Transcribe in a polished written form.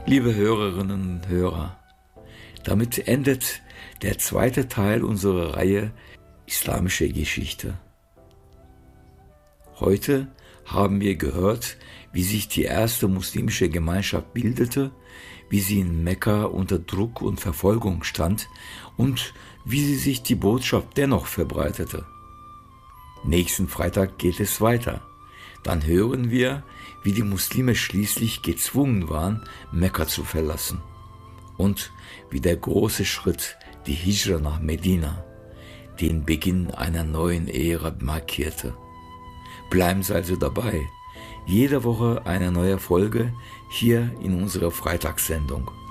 Liebe Hörerinnen und Hörer, damit endet der zweite Teil unserer Reihe Islamische Geschichte. Heute haben wir gehört, wie sich die erste muslimische Gemeinschaft bildete, wie sie in Mekka unter Druck und Verfolgung stand und wie sich die Botschaft dennoch verbreitete. Nächsten Freitag geht es weiter. Dann hören wir, wie die Muslime schließlich gezwungen waren, Mekka zu verlassen und wie der große Schritt, die Hijra nach Medina, den Beginn einer neuen Ära markierte. Bleiben Sie also dabei. Jede Woche eine neue Folge hier in unserer Freitagssendung.